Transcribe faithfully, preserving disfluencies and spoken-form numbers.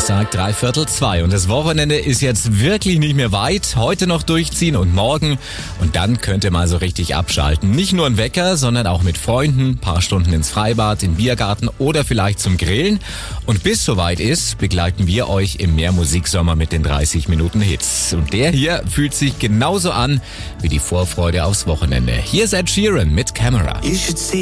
Donnerstag, drei Viertel zwei. Und das Wochenende ist jetzt wirklich nicht mehr weit. Heute noch durchziehen und morgen. Und dann könnt ihr mal so richtig abschalten. Nicht nur ein Wecker, sondern auch mit Freunden, paar Stunden ins Freibad, im Biergarten oder vielleicht zum Grillen. Und bis soweit ist, begleiten wir euch im Mehrmusiksommer mit den dreißig Minuten Hits. Und der hier fühlt sich genauso an wie die Vorfreude aufs Wochenende. Hier ist Ed Sheeran mit Camera.